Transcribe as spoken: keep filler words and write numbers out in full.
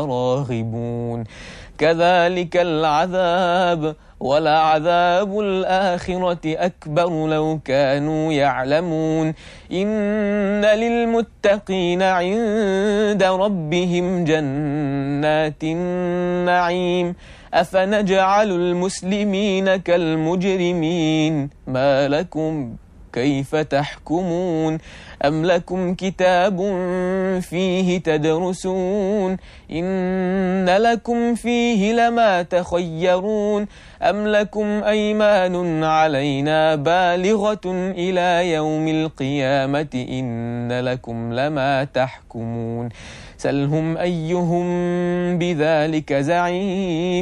راغبون كذلك العذاب ولعذاب الآخرة أكبر لو كانوا يعلمون إن للمتقين عند ربهم جنات النعيم أفنجعل المسلمين كالمجرمين ما لكم كيف تحكمون أم لكم كتاب فيه تدرسون إن لكم فيه لما تخيرون أم لكم أيمان علينا بالغة إلى يوم القيامة إن لكم لما تحكمون سلهم أيهم بذلك زعيم